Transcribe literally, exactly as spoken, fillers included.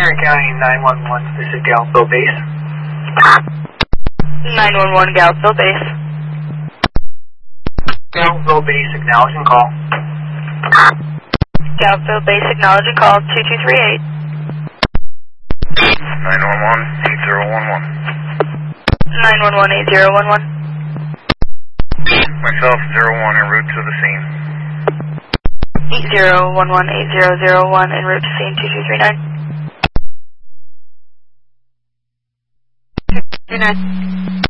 Tarrant County nine one one, this is Galveston Base. nine one one Galveston Base. Galveston Base, acknowledging call. Galveston Base, acknowledging call two two three eight. nine one one, eight zero one one. nine one one, eight zero one one. Myself, zero one, en route to the scene. eight zero one one, eight zero zero one, en route to scene two two three nine. Good night.